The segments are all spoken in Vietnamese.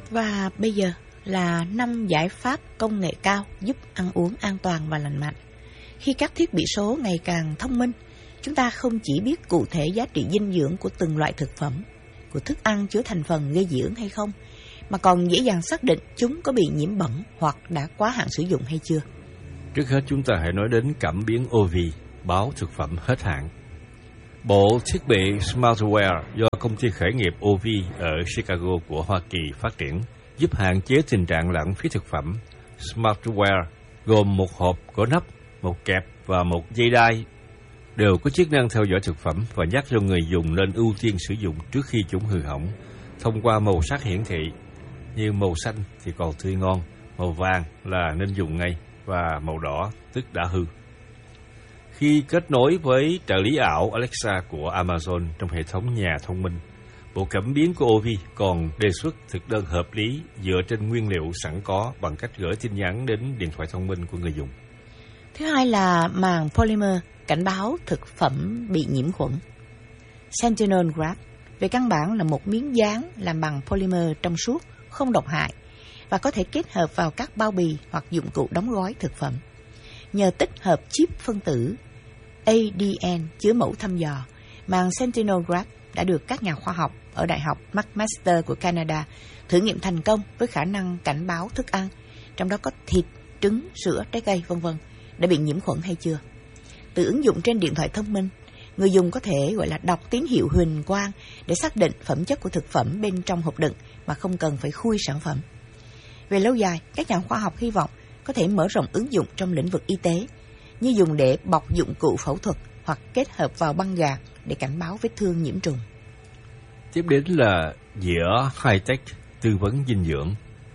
Và bây giờ là 5 giải pháp công nghệ cao giúp ăn uống an toàn và lành mạnh. Khi các thiết bị số ngày càng thông minh, chúng ta không chỉ biết cụ thể giá trị dinh dưỡng của từng loại thực phẩm, của thức ăn chứa thành phần gây dị ứng hay không, mà còn dễ dàng xác định chúng có bị nhiễm bẩn hoặc đã quá hạn sử dụng hay chưa. Trước hết chúng ta hãy nói đến cảm biến Ovi, báo thực phẩm hết hạn. Bộ thiết bị Smartware do công ty khởi nghiệp Ovi ở Chicago của Hoa Kỳ phát triển giúp hạn chế tình trạng lãng phí thực phẩm. Smartware gồm một hộp có nắp, một kẹp và một dây đai đều có chức năng theo dõi thực phẩm và nhắc cho người dùng nên ưu tiên sử dụng trước khi chúng hư hỏng thông qua màu sắc hiển thị, như màu xanh thì còn tươi ngon, màu vàng là nên dùng ngay và màu đỏ tức đã hư. Khi kết nối với trợ lý ảo Alexa của Amazon trong hệ thống nhà thông minh, bộ cảm biến của Ovi còn đề xuất thực đơn hợp lý dựa trên nguyên liệu sẵn có bằng cách gửi tin nhắn đến điện thoại thông minh của người dùng. Thứ hai là màng polymer cảnh báo thực phẩm bị nhiễm khuẩn. Sentinel Grab về căn bản là một miếng dán làm bằng polymer trong suốt, không độc hại và có thể kết hợp vào các bao bì hoặc dụng cụ đóng gói thực phẩm. Nhờ tích hợp chip phân tử ADN chứa mẫu thăm dò, màng Sentinel Grab đã được các nhà khoa học ở Đại học McMaster của Canada thử nghiệm thành công với khả năng cảnh báo thức ăn, trong đó có thịt, trứng, sữa, trái cây, v.v. đã bị nhiễm khuẩn hay chưa. Từ ứng dụng trên điện thoại thông minh, người dùng có thể gọi là đọc tín hiệu huỳnh quang để xác định phẩm chất của thực phẩm bên trong hộp đựng mà không cần phải khui sản phẩm. Về lâu dài, các nhà khoa học hy vọng có thể mở rộng ứng dụng trong lĩnh vực y tế, như dùng để bọc dụng cụ phẫu thuật hoặc kết hợp vào băng gạc để cảnh báo vết thương nhiễm trùng. Tiếp đến là dĩa high-tech tư vấn dinh dưỡng.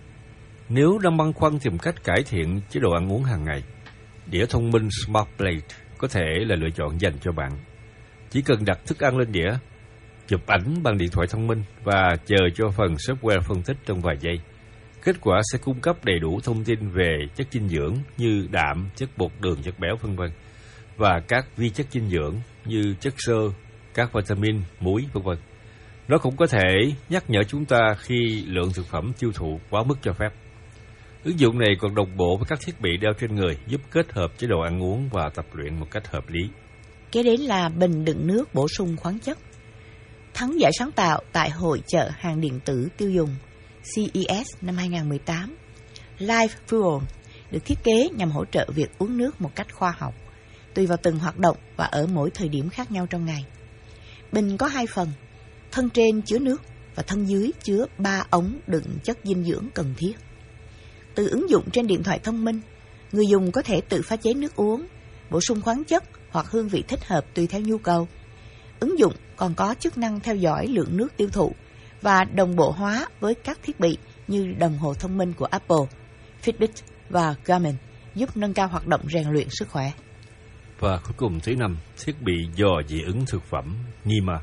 Nếu đang băn khoăn tìm cách cải thiện chế độ ăn uống hàng ngày, đĩa thông minh Smart Plate có thể là lựa chọn dành cho bạn. Chỉ cần đặt thức ăn lên đĩa, chụp ảnh bằng điện thoại thông minh và chờ cho phần software phân tích trong vài giây. Kết quả sẽ cung cấp đầy đủ thông tin về chất dinh dưỡng như đạm, chất bột đường, chất béo v.v. và các vi chất dinh dưỡng như chất xơ, các vitamin, muối v.v. Nó cũng có thể nhắc nhở chúng ta khi lượng thực phẩm tiêu thụ quá mức cho phép. Ứng dụng này còn đồng bộ với các thiết bị đeo trên người, giúp kết hợp chế độ ăn uống và tập luyện một cách hợp lý. Kế đến là bình đựng nước bổ sung khoáng chất. Thắng giải sáng tạo tại Hội chợ hàng điện tử tiêu dùng CES năm 2018, Life Fuel được thiết kế nhằm hỗ trợ việc uống nước một cách khoa học, tùy vào từng hoạt động và ở mỗi thời điểm khác nhau trong ngày. Bình có 2 phần, thân trên chứa nước và thân dưới chứa 3 ống đựng chất dinh dưỡng cần thiết. Từ ứng dụng trên điện thoại thông minh, người dùng có thể tự pha chế nước uống, bổ sung khoáng chất hoặc hương vị thích hợp tùy theo nhu cầu. Ứng dụng còn có chức năng theo dõi lượng nước tiêu thụ và đồng bộ hóa với các thiết bị như đồng hồ thông minh của Apple, Fitbit và Garmin, giúp nâng cao hoạt động rèn luyện sức khỏe. Và cuối cùng thứ 5, thiết bị dò dị ứng thực phẩm NIMA.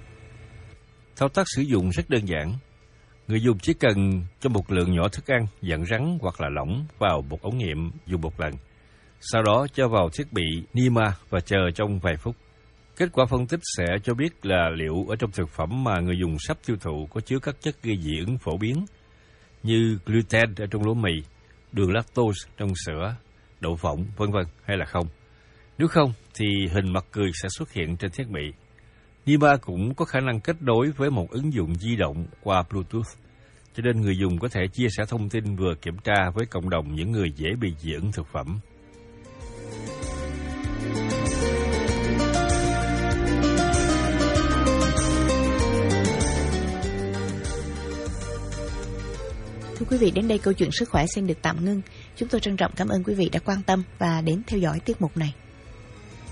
Thao tác sử dụng rất đơn giản. Người dùng chỉ cần cho một lượng nhỏ thức ăn dạng rắn hoặc là lỏng vào một ống nghiệm dùng một lần. Sau đó cho vào thiết bị NIMA và chờ trong vài phút. Kết quả phân tích sẽ cho biết là liệu ở trong thực phẩm mà người dùng sắp tiêu thụ có chứa các chất gây dị ứng phổ biến như gluten ở trong lúa mì, đường lactose trong sữa, đậu phộng, v.v. hay là không. Nếu không, thì hình mặt cười sẽ xuất hiện trên thiết bị. NIMA cũng có khả năng kết nối với một ứng dụng di động qua Bluetooth, cho nên người dùng có thể chia sẻ thông tin vừa kiểm tra với cộng đồng những người dễ bị dị ứng thực phẩm. Thưa quý vị, đến đây câu chuyện sức khỏe xin được tạm ngưng. Chúng tôi trân trọng cảm ơn quý vị đã quan tâm và đến theo dõi tiết mục này.